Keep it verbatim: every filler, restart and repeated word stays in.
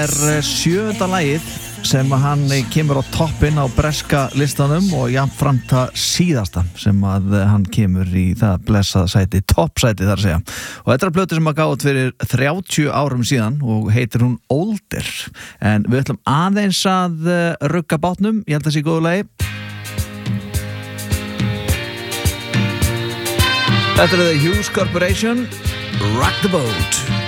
er sjöunda lagið sem hann kemur á toppinn á breska listanum og jafnframt það síðasta sem að hann kemur í það blessað sæti, toppsæti þar að segja. Og þetta er plötu sem að gáði fyrir þrjátíu árum síðan og heitir hún Older. En við ætlum aðeins að rugga bátnum, ég held að sé góðu lagi. Þetta er The Hughes Corporation, Rock the Boat.